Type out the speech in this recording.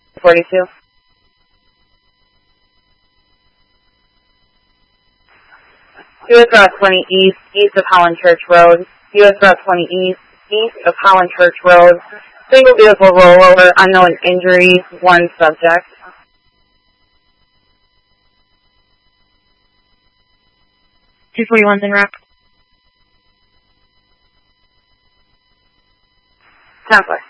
42. US Route 20 east of Holland Church Road. US Route 20 east of Holland Church Road. Single vehicle rollover, unknown injuries, one subject. 241's en route. 10-4.